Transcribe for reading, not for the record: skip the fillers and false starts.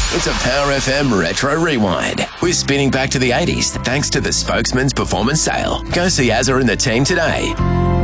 It's a Power FM Retro Rewind. We're spinning back to the 80s thanks to the Spokesman's Performance Sale. Go see Azza and the team today.